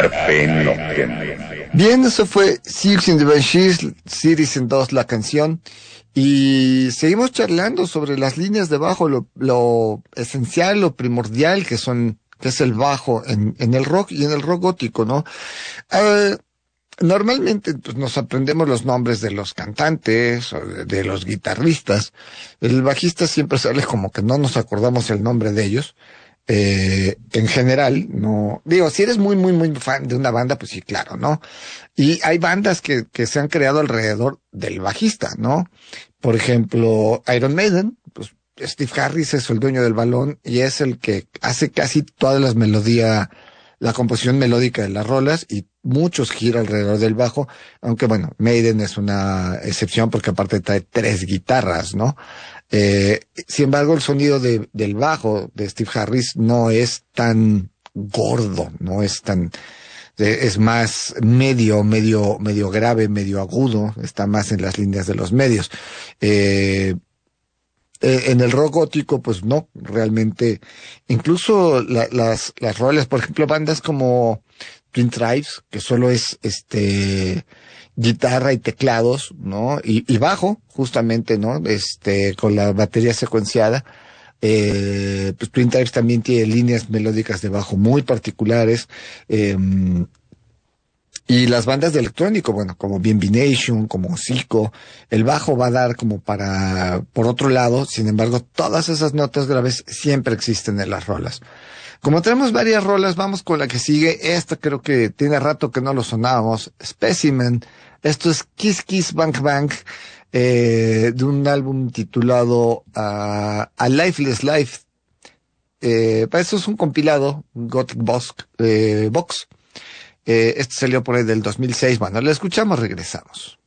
Carpe Noctem. Bien, eso fue Six in the Banshees, Citizen 2, la canción. Y seguimos charlando sobre las líneas de bajo, lo esencial, lo primordial que es el bajo en el rock y en el rock gótico, ¿no? Normalmente pues, nos aprendemos los nombres de los cantantes o de los guitarristas. El bajista siempre sale como que no nos acordamos el nombre de ellos. En general, no, digo, si eres muy, muy, muy fan de una banda, pues sí, claro, ¿no? Y hay bandas que se han creado alrededor del bajista, ¿no? Por ejemplo, Iron Maiden, pues Steve Harris es el dueño del balón y es el que hace casi todas las melodías, la composición melódica de las rolas y muchos gira alrededor del bajo, aunque bueno, Maiden es una excepción porque aparte trae 3 guitarras, ¿no? Sin embargo, el sonido del bajo de Steve Harris no es tan gordo, no es tan, es más medio grave, medio agudo, está más en las líneas de los medios. En el rock gótico, pues no, realmente, incluso las rolas, por ejemplo, bandas como Twin Tribes, que solo es guitarra y teclados, ¿no? Y bajo, justamente, ¿no? Con la batería secuenciada. Pues Twin Tribes también tiene líneas melódicas de bajo muy particulares. Y las bandas de electrónico, bueno, como B&B Nation, como Zico, el bajo va a dar como por otro lado, sin embargo, todas esas notas graves siempre existen en las rolas. Como tenemos varias rolas, vamos con la que sigue. Esta creo que tiene rato que no lo sonábamos. Specimen. Esto es Kiss Kiss Bang Bang, de un álbum titulado A Lifeless Life. Para eso es un compilado, un Gothic Box. Este salió por ahí del 2006. Bueno, lo escuchamos, regresamos.